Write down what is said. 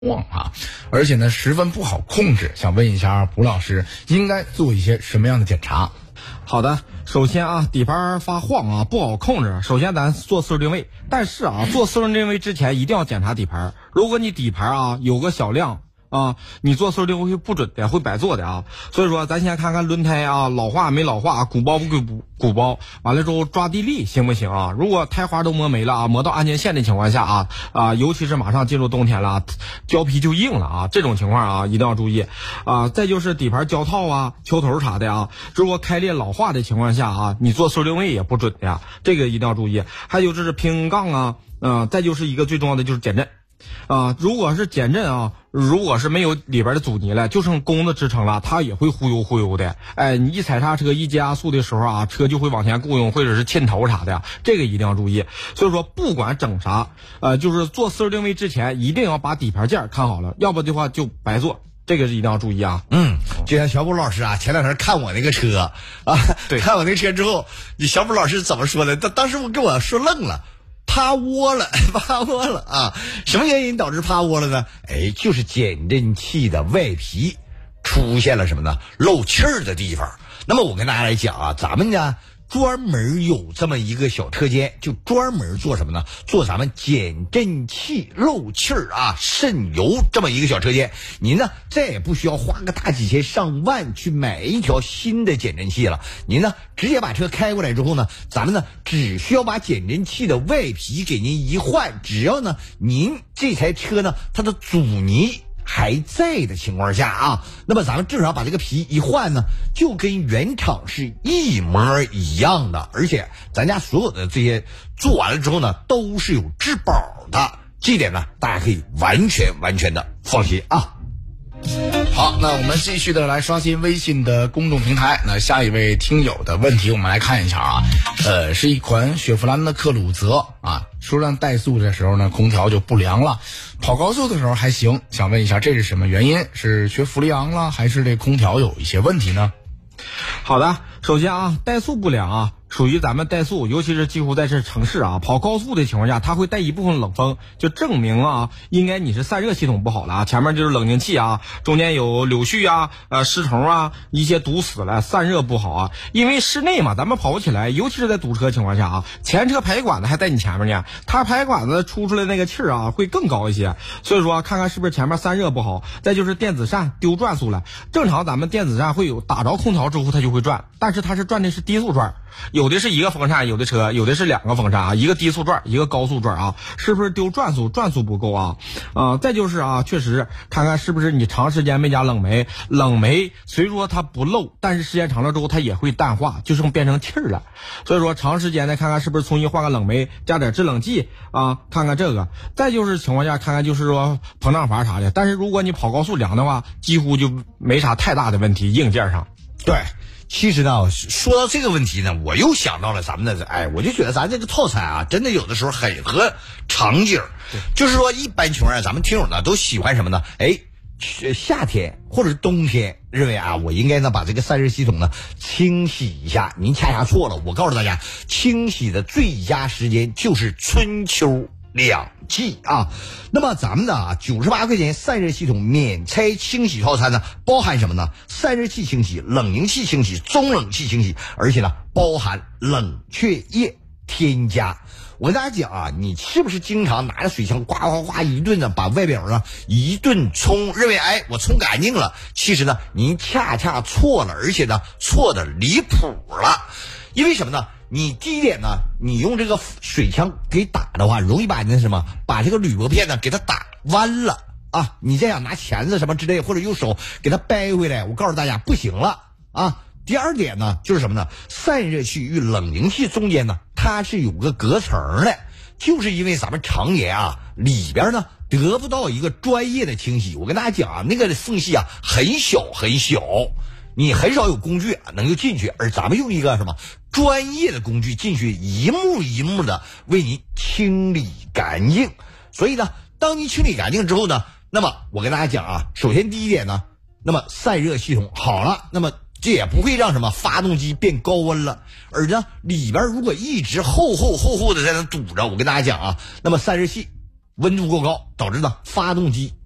旺啊，而且呢十分不好控制，想问一下卜老师应该做一些什么样的检查？ 好的，首先啊，底盘发晃啊，不好控制。首先咱做四轮定位，但是啊，做四轮定位之前一定要检查底盘。如果你底盘啊有个小亮啊，你做四轮定位会不准的，会白做的啊。所以说，咱先看看轮胎啊老化没老化，鼓包不鼓包，完了之后抓地力行不行啊？如果胎花都磨没了啊，磨到安全线的情况下啊，尤其是马上进入冬天了，胶皮就硬了啊，这种情况啊一定要注意啊。再就是底盘胶套啊、球头啥的啊，如果开裂老化的情况下啊，你做四轮定位也不准的呀，这个一定要注意。还有就是平衡杠啊，再就是一个最重要的就是减震。如果是减震啊，如果是没有里边的阻尼了，就剩弓子支撑了，它也会忽悠的。哎，你一踩刹车一加速的时候啊，车就会往前雇佣或者是沁头啥的，这个一定要注意。所以说不管整啥，就是做四轮定位之前一定要把底盘件看好了，要不的话就白做。这个是一定要注意啊。 就像小卜老师啊，前两天看我那个车啊， 对， 看我那个车之后，你小卜老师怎么说的？当时我给我说愣了。趴窝了啊！什么原因导致趴窝了呢？就是减震器的外皮出现了什么呢？漏气儿的地方。那么我跟大家来讲啊，咱们呢专门有这么一个小车间，就专门做什么呢？做咱们减震器漏气儿啊渗油这么一个小车间。您呢再也不需要花个大几千上万去买一条新的减震器了，您呢直接把车开过来之后呢，咱们呢只需要把减震器的外皮给您一换，只要呢您这台车呢它的阻尼还在的情况下啊，那么咱们至少把这个皮一换呢，就跟原厂是一模一样的，而且咱家所有的这些做完了之后呢，都是有质保的，这一点呢，大家可以完全的放心啊。 好，那我们继续的来刷新微信的公众平台。那下一位听友的问题我们来看一下啊，是一款雪佛兰的克鲁泽啊，说让怠速的时候呢空调就不凉了，跑高速的时候还行，想问一下这是什么原因？是缺氟利昂了，还是这空调有一些问题呢？ 好的，首先啊，怠速不良啊，属于咱们怠速，尤其是几乎在这城市啊跑高速的情况下，它会带一部分冷风，就证明啊，应该你是散热系统不好了啊，前面就是冷凝器啊，中间有柳絮啊、湿虫啊，一些堵死了，散热不好啊。因为室内嘛，咱们跑不起来，尤其是在堵车情况下啊，前车排管子还在你前面呢，它排管子出来那个气儿啊会更高一些，所以说看看是不是前面散热不好。再就是电子扇丢转速了，正常咱们电子扇会有打着空调之后它就会转，但是它是转的是低速转，有的是一个风扇，有的车有的是两个风扇啊，一个低速转一个高速转啊，是不是丢转速不够啊？再就是啊，确实看看是不是你长时间没加冷媒，冷媒虽说它不漏，但是时间长了之后它也会淡化，就剩变成气儿了。所以说长时间的看看是不是重新换个冷媒，加点制冷剂啊，看看这个。再就是情况下看看就是说膨胀阀啥的，但是如果你跑高速凉的话，几乎就没啥太大的问题，硬件上。 对。其实呢，说到这个问题呢，我又想到了咱们的，我就觉得咱这个套餐啊，真的有的时候很合场景。就是说，一般情况下，咱们听友呢都喜欢什么呢？夏天或者是冬天，认为啊，我应该呢把这个散热系统呢清洗一下。您恰恰错了，我告诉大家，清洗的最佳时间就是春秋两季啊。那么咱们的98块钱散热系统免拆清洗套餐呢，包含什么呢？散热器清洗、冷凝器清洗、中冷器清洗，而且呢包含冷却液添加。我跟大家讲啊，你是不是经常拿着水枪呱呱呱一顿的把外表呢一顿冲，认为我冲干净了？其实呢您恰恰错了，而且呢错的离谱了。因为什么呢？你第一点呢，你用这个水枪给打的话，容易把这个铝箔片呢给它打弯了啊！你再想拿钳子什么之类，或者用手给它掰回来，我告诉大家不行了啊！第二点呢，就是什么呢？散热器与冷凝器中间呢，它是有个隔层的，就是因为咱们常年里边呢得不到一个专业的清洗。我跟大家讲那个缝隙很小很小。你很少有工具能够进去，而咱们用一个专业的工具进去，一幕一幕的为您清理干净。所以呢，当你清理干净之后呢，那么我跟大家讲首先第一点呢，那么散热系统好了，那么这也不会让发动机变高温了。而呢里边如果一直厚厚的在那堵着，我跟大家讲那么散热器温度过高，导致呢发动机